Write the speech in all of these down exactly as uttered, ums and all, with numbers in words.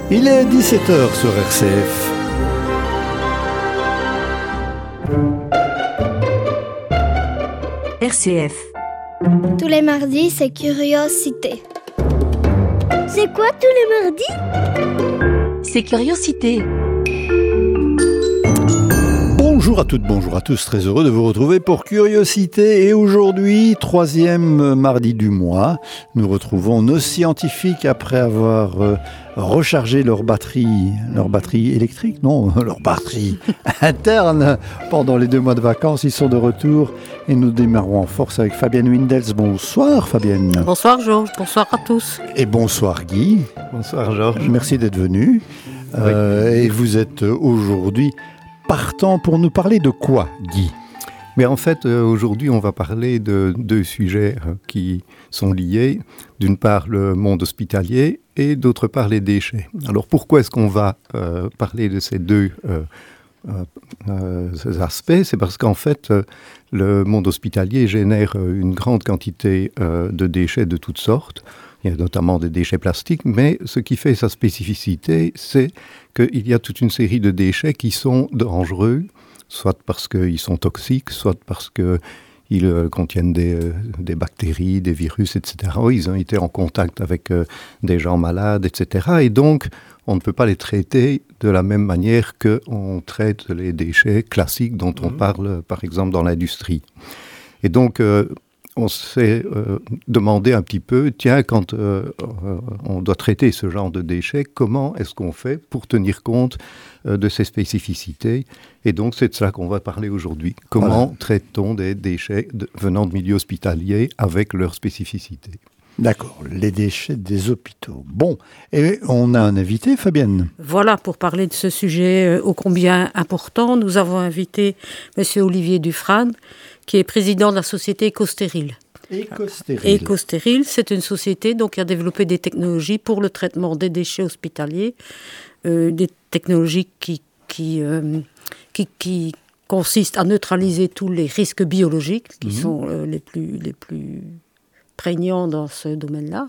Il est dix-sept heures sur R C F. R C F. Tous les mardis, c'est Curiosité. C'est quoi tous les mardis? C'est Curiosité. Bonjour à toutes, bonjour à tous, très heureux de vous retrouver pour Curiosité. Et aujourd'hui, troisième mardi du mois, nous retrouvons nos scientifiques après avoir euh, rechargé leur batterie, leur batterie électrique, non, leur batterie interne pendant les deux mois de vacances. Ils sont de retour et nous démarrons en force avec Fabienne Windels. Bonsoir Fabienne. Bonsoir Georges, bonsoir à tous. Et bonsoir Guy. Bonsoir Georges. Merci d'être venu. Oui. Euh, et vous êtes aujourd'hui partant pour nous parler de quoi, Guy? Mais en fait, euh, aujourd'hui, on va parler de deux sujets euh, qui sont liés. D'une part, le monde hospitalier et d'autre part, les déchets. Alors, pourquoi est-ce qu'on va euh, parler de ces deux euh, euh, euh, ces aspects? C'est parce qu'en fait, euh, le monde hospitalier génère euh, une grande quantité euh, de déchets de toutes sortes. Il y a notamment des déchets plastiques, mais ce qui fait sa spécificité, c'est qu'il y a toute une série de déchets qui sont dangereux, soit parce qu'ils sont toxiques, soit parce qu'ils euh, contiennent des, euh, des bactéries, des virus, et cetera. Ils ont été en contact avec euh, des gens malades, et cetera. Et donc, on ne peut pas les traiter de la même manière qu'on traite les déchets classiques dont on mmh. parle, par exemple, dans l'industrie. Et donc, euh, on s'est euh, demandé un petit peu, tiens, quand euh, euh, on doit traiter ce genre de déchets, comment est-ce qu'on fait pour tenir compte euh, de ces spécificités? Et donc, c'est de ça qu'on va parler aujourd'hui. Comment voilà. traite-t-on des déchets de, venant de milieux hospitaliers avec leurs spécificités? D'accord, les déchets des hôpitaux. Bon, et on a un invité, Fabienne. Voilà, pour parler de ce sujet euh, ô combien important, nous avons invité M. Olivier Dufrane, qui est président de la société Ecostérile. Ecostérile. Ecostérile, c'est une société donc, qui a développé des technologies pour le traitement des déchets hospitaliers, euh, des technologies qui, qui, euh, qui, qui consistent à neutraliser tous les risques biologiques, qui mmh. sont euh, les plus... Les plus prégnant dans ce domaine-là.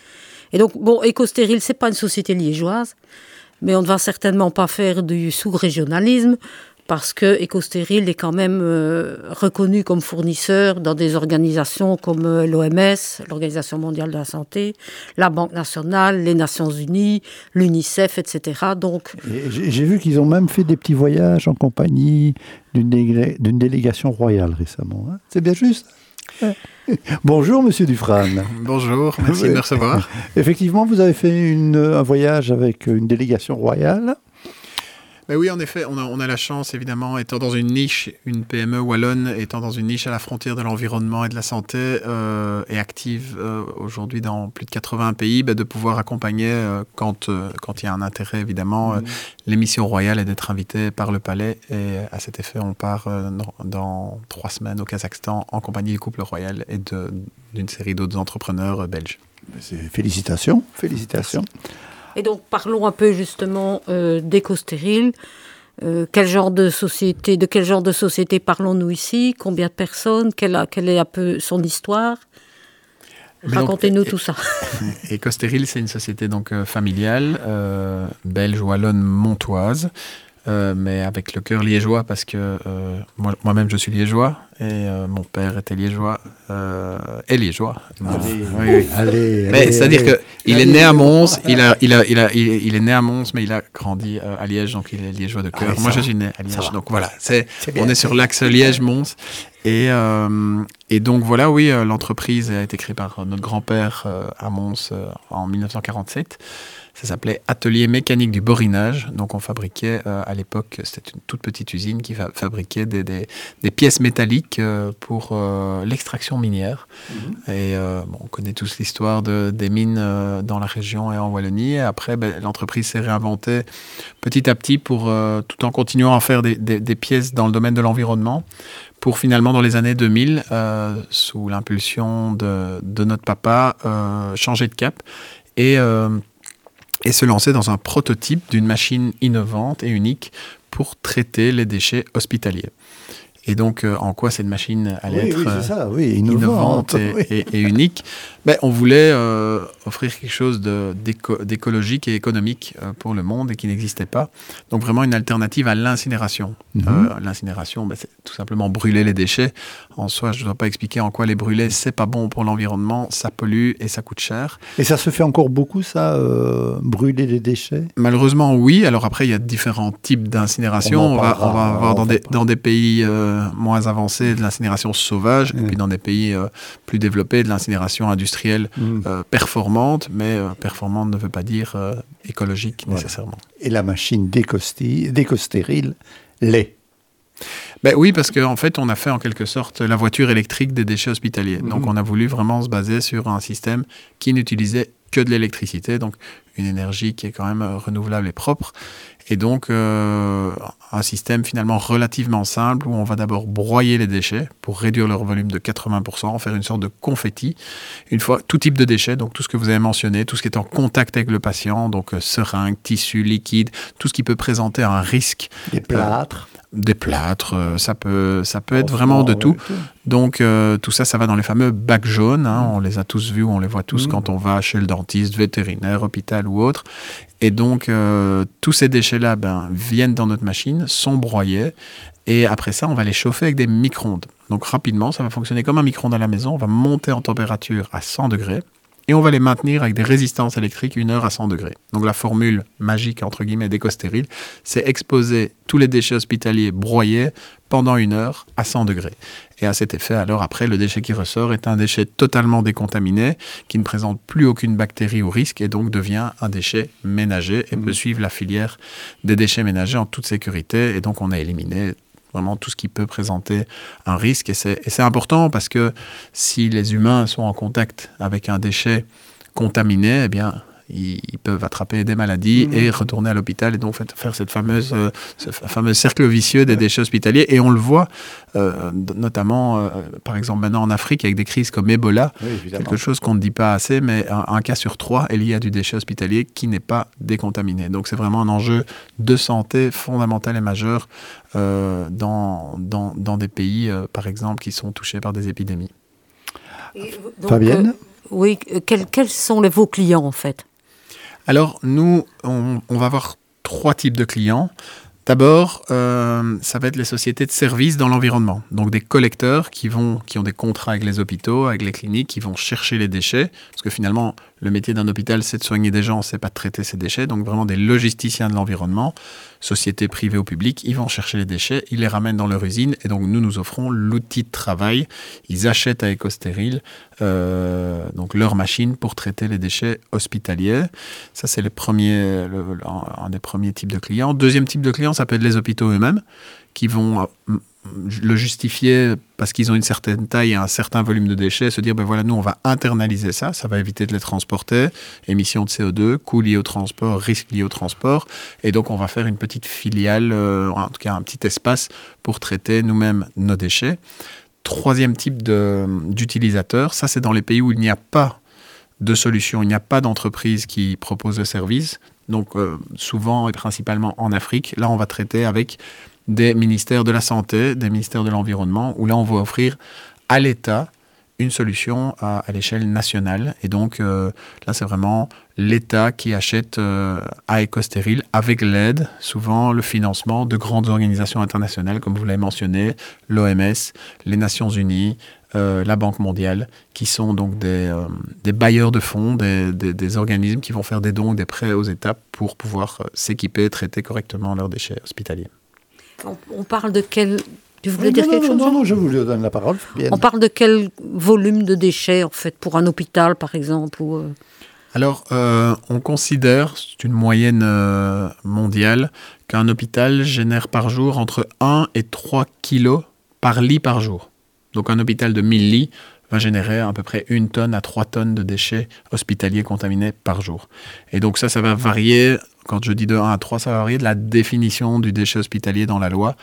Et donc, bon, Ecostérile, ce n'est pas une société liégeoise, mais on ne va certainement pas faire du sous-régionalisme, parce que Ecostérile est quand même euh, reconnu comme fournisseur dans des organisations comme euh, l'O M S, l'Organisation mondiale de la santé, la Banque nationale, les Nations unies, l'UNICEF, et cetera. Donc, j'ai, j'ai vu qu'ils ont même fait des petits voyages en compagnie d'une, délé- d'une délégation royale récemment. Hein. C'est bien juste. Bonjour Monsieur Dufrane. Bonjour, merci oui. de me recevoir. Effectivement, vous avez fait une, un voyage avec une délégation royale. Ben oui, en effet, on a, on a la chance, évidemment, étant dans une niche, une P M E wallonne, étant dans une niche à la frontière de l'environnement et de la santé, euh, et active euh, aujourd'hui dans plus de quatre-vingts pays, ben de pouvoir accompagner, euh, quand euh, quand il y a un intérêt, évidemment, mmh. euh, les missions royales et d'être invité par le palais. Et à cet effet, on part euh, dans, dans trois semaines au Kazakhstan en compagnie du couple royal et de, d'une série d'autres entrepreneurs euh, belges. Félicitations, félicitations. Merci. Et donc, parlons un peu justement euh, d'Ecostérile. Euh, quel genre de société, de quel genre de société parlons-nous ici? Combien de personnes? Quelle, quelle est un peu son histoire? Mais Racontez-nous donc, tout ça. Ecostérile, c'est une société donc euh, familiale, euh, belge, wallonne, montoise, euh, mais avec le cœur liégeois parce que euh, moi, moi-même je suis liégeois et euh, mon père était liégeois euh, et liégeois. Allez, oui, oui. allez, mais allez, c'est-à-dire allez, qu'il allez, est né à Mons, il a, il a, il a, il, il est né à Mons, mais il a grandi euh, à Liège, donc il est liégeois de cœur. Ah, moi, je suis né à Liège, donc voilà, c'est, c'est on est sur l'axe Liège-Mons. Et, euh, et donc voilà, oui, euh, l'entreprise a été créée par notre grand-père euh, à Mons euh, en dix-neuf cent quarante-sept. Ça s'appelait Atelier mécanique du borinage. Donc on fabriquait, euh, à l'époque, c'était une toute petite usine qui fa- fabriquait des, des, des pièces métalliques euh, pour euh, l'extraction minière. Mmh. Et euh, bon, on connaît tous l'histoire de, des mines euh, dans la région et en Wallonie. Et après, ben, l'entreprise s'est réinventée petit à petit pour, euh, tout en continuant à faire des, des, des pièces dans le domaine de l'environnement, pour finalement, dans les années deux mille, euh, sous l'impulsion de, de notre papa, euh, changer de cap et... Euh, et se lancer dans un prototype d'une machine innovante et unique pour traiter les déchets hospitaliers. Et donc, euh, en quoi cette machine allait oui, être oui, euh, ça, oui, innovante, innovante et, oui. et, et unique. Ben, on voulait euh, offrir quelque chose de, d'éco- d'écologique et économique euh, pour le monde et qui n'existait pas. Donc vraiment une alternative à l'incinération. Mm-hmm. Euh, l'incinération, ben, c'est tout simplement brûler les déchets. En soi, je ne dois pas expliquer en quoi les brûler, c'est pas bon pour l'environnement, ça pollue et ça coûte cher. Et ça se fait encore beaucoup, ça, euh, brûler les déchets? Malheureusement, oui. Alors après, il y a différents types d'incinération. On en On, va, parlera, on va avoir on dans va des, pas. dans des pays euh, moins avancés de l'incinération sauvage, Mm. et puis dans des pays euh, plus développés de l'incinération industrielle Mm. euh, performante, mais euh, performante ne veut pas dire euh, écologique Voilà. nécessairement. Et la machine d'éco-stérile, d'éco-stérile l'est. Ben oui, parce qu'en en fait, on a fait en quelque sorte la voiture électrique des déchets hospitaliers. Mm-hmm. Donc on a voulu vraiment se baser sur un système qui n'utilisait que de l'électricité, donc une énergie qui est quand même euh, renouvelable et propre. Et donc, euh, un système finalement relativement simple où on va d'abord broyer les déchets pour réduire leur volume de quatre-vingts pour cent, faire une sorte de confetti. Une fois, tout type de déchets, donc tout ce que vous avez mentionné, tout ce qui est en contact avec le patient, donc euh, seringues, tissus, liquides, tout ce qui peut présenter un risque. Des plâtres. Euh, des plâtres, euh, ça peut, ça peut être Oh, vraiment de ouais, tout. tout. Donc, euh, tout ça, ça va dans les fameux bacs jaunes. Hein, on les a tous vus, on les voit tous Mm. quand on va chez le dentiste, vétérinaire, hôpital ou autre. Et donc, euh, tous ces déchets-là ben, viennent dans notre machine, sont broyés. Et après ça, on va les chauffer avec des micro-ondes. Donc, rapidement, ça va fonctionner comme un micro-ondes à la maison. On va monter en température à cent degrés. Et on va les maintenir avec des résistances électriques une heure à cent degrés. Donc la formule magique, entre guillemets, d'éco-stérile, c'est exposer tous les déchets hospitaliers broyés pendant une heure à cent degrés. Et à cet effet, alors après, le déchet qui ressort est un déchet totalement décontaminé, qui ne présente plus aucune bactérie ou risque, et donc devient un déchet ménager et mmh. peut suivre la filière des déchets ménagers en toute sécurité. Et donc on a éliminé vraiment tout ce qui peut présenter un risque. Et c'est, et c'est important parce que si les humains sont en contact avec un déchet contaminé, eh bien, ils, ils peuvent attraper des maladies mmh. et retourner à l'hôpital et donc faire cette fameuse, euh, ce fameux cercle vicieux des déchets hospitaliers. Et on le voit euh, notamment, euh, par exemple, maintenant en Afrique, avec des crises comme Ebola, oui, quelque chose qu'on ne dit pas assez, mais un, un cas sur trois est lié à du déchet hospitalier qui n'est pas décontaminé. Donc c'est vraiment un enjeu de santé fondamental et majeur euh, dans, dans, dans des pays, euh, par exemple, qui sont touchés par des épidémies. Et donc, Fabienne euh, Oui, quels, quels sont les, vos clients en fait ? Alors, nous, on, on va avoir trois types de clients. D'abord, euh, ça va être les sociétés de services dans l'environnement. Donc, des collecteurs qui, vont, qui ont des contrats avec les hôpitaux, avec les cliniques, qui vont chercher les déchets. Parce que finalement, le métier d'un hôpital, c'est de soigner des gens, c'est pas de traiter ces déchets. Donc, vraiment des logisticiens de l'environnement, sociétés privées ou publiques, ils vont chercher les déchets, ils les ramènent dans leur usine. Et donc, nous, nous offrons l'outil de travail. Ils achètent à éco-stérile euh, donc leur machine pour traiter les déchets hospitaliers. Ça, c'est le premier, le, un des premiers types de clients. Deuxième type de client, ça peut être les hôpitaux eux-mêmes qui vont le justifier parce qu'ils ont une certaine taille et un certain volume de déchets, se dire, ben voilà, nous, on va internaliser ça, ça va éviter de les transporter, émissions de C O deux, coûts liés au transport, risques liés au transport, et donc on va faire une petite filiale, euh, en tout cas un petit espace pour traiter nous-mêmes nos déchets. Troisième type de, d'utilisateur, ça c'est dans les pays où il n'y a pas de solution, il n'y a pas d'entreprise qui propose le service, donc euh, souvent et principalement en Afrique, là on va traiter avec des ministères de la Santé, des ministères de l'Environnement, où là, on va offrir à l'État une solution à, à l'échelle nationale. Et donc, euh, là, c'est vraiment l'État qui achète euh, à éco-stérile, avec l'aide, souvent le financement de grandes organisations internationales, comme vous l'avez mentionné, l'O M S, les Nations Unies, euh, la Banque mondiale, qui sont donc des, euh, des bailleurs de fonds, des, des, des organismes qui vont faire des dons, des prêts aux États pour pouvoir euh, s'équiper et traiter correctement leurs déchets hospitaliers. On, on parle de quel... Tu voulais non, dire non, quelque non, chose ? Non, non, je vous donne la parole. Bien. On parle de quel volume de déchets, en fait, pour un hôpital, par exemple ou, euh... Alors, euh, on considère, c'est une moyenne euh, mondiale, qu'un hôpital génère par jour entre un et trois kilos par lit par jour. Donc, un hôpital de mille lits va générer à peu près une tonne à trois tonnes de déchets hospitaliers contaminés par jour. Et donc ça, ça va varier, quand je dis de un à trois, ça va varier de la définition du déchet hospitalier dans la loi.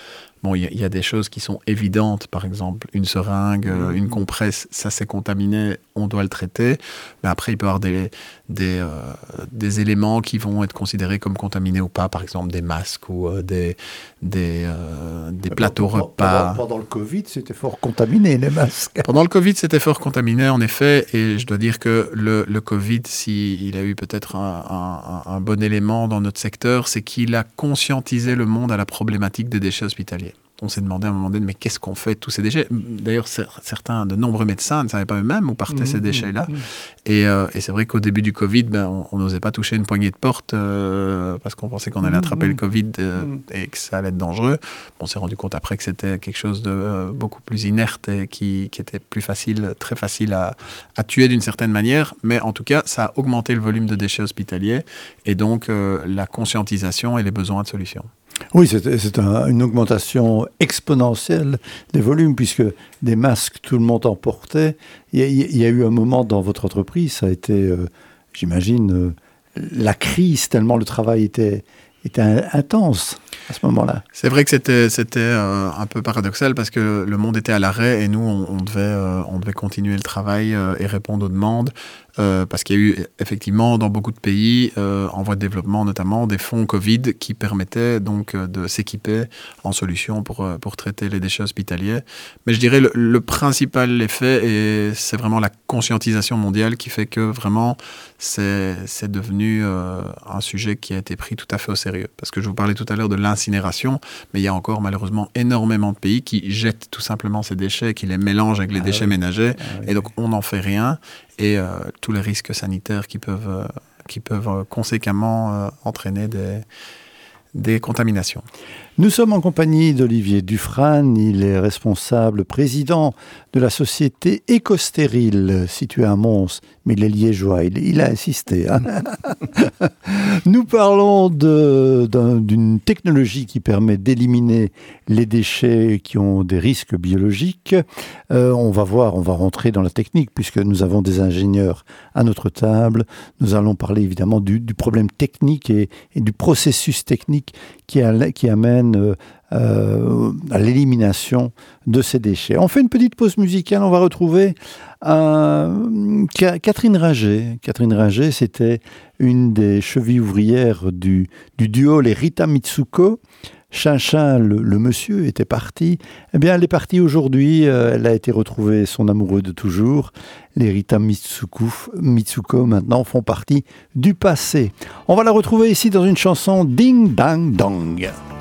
Bon, il y, y a des choses qui sont évidentes, par exemple, une seringue, euh, une compresse, ça c'est contaminé, on doit le traiter. Mais après, il peut y avoir des, des, euh, des éléments qui vont être considérés comme contaminés ou pas, par exemple des masques ou euh, des, des, euh, des plateaux pendant, repas. Pendant, pendant le Covid, c'était fort contaminé, les masques. Pendant le Covid, c'était fort contaminé, en effet, et je dois dire que le, le Covid, s'il a eu peut-être un, un, un bon élément dans notre secteur, c'est qu'il a conscientisé le monde à la problématique des déchets hospitaliers. On s'est demandé à un moment donné, mais qu'est-ce qu'on fait de tous ces déchets? D'ailleurs, certains, de nombreux médecins ne savaient pas eux-mêmes où partaient mmh, ces déchets-là. Mmh. Et, euh, et c'est vrai qu'au début du Covid, ben, on n'osait pas toucher une poignée de porte euh, parce qu'on pensait qu'on allait attraper mmh. le Covid euh, mmh. et que ça allait être dangereux. On s'est rendu compte après que c'était quelque chose de euh, beaucoup plus inerte et qui, qui était plus facile, très facile à, à tuer d'une certaine manière. Mais en tout cas, ça a augmenté le volume de déchets hospitaliers et donc euh, la conscientisation et les besoins de solutions. Oui, c'est, c'est un, une augmentation exponentielle des volumes, puisque des masques, tout le monde en portait. Il y a, il y a eu un moment dans votre entreprise, ça a été, euh, j'imagine, euh, la crise, tellement le travail était, était intense à ce moment-là. C'est vrai que c'était, c'était euh, un peu paradoxal, parce que le monde était à l'arrêt et nous, on, on, devait, euh, on devait continuer le travail euh, et répondre aux demandes. Euh, parce qu'il y a eu effectivement dans beaucoup de pays, euh, en voie de développement notamment, des fonds Covid qui permettaient donc euh, de s'équiper en solutions pour, euh, pour traiter les déchets hospitaliers. Mais je dirais le, le principal effet, et c'est vraiment la conscientisation mondiale qui fait que vraiment c'est, c'est devenu euh, un sujet qui a été pris tout à fait au sérieux. Parce que je vous parlais tout à l'heure de l'incinération, mais il y a encore malheureusement énormément de pays qui jettent tout simplement ces déchets, qui les mélangent avec les ah déchets oui. ménagers, ah oui. et donc on n'en fait rien. Et euh, tous les risques sanitaires qui peuvent, euh, qui peuvent euh, conséquemment euh, entraîner des, des contaminations. Nous sommes en compagnie d'Olivier Dufrane. Il est responsable, président de la société Écostérile, située à Mons, mais il est liégeois, il, il a insisté. Hein. Nous parlons de, d'un, d'une technologie qui permet d'éliminer les déchets qui ont des risques biologiques. Euh, on va voir, on va rentrer dans la technique, puisque nous avons des ingénieurs à notre table. Nous allons parler évidemment du, du problème technique et, et du processus technique qui, a, qui amène Euh, euh, à l'élimination de ces déchets. On fait une petite pause musicale, on va retrouver euh, Catherine Ringer. Catherine Ringer, c'était une des chevilles ouvrières du, du duo les Rita Mitsuko. Chinchin, le, le monsieur, était parti. Eh bien, elle est partie aujourd'hui. Euh, elle a été retrouvée, son amoureux de toujours. Les Rita Mitsuko, Mitsuko, maintenant, font partie du passé. On va la retrouver ici dans une chanson Ding Dang Dong.